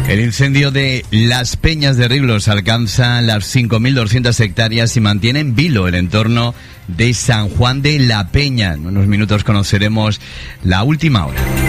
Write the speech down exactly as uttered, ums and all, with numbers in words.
El incendio de Las Peñas de Riblos alcanza las cinco mil doscientas hectáreas y mantiene en vilo el entorno de San Juan de la Peña. En unos minutos conoceremos la última hora.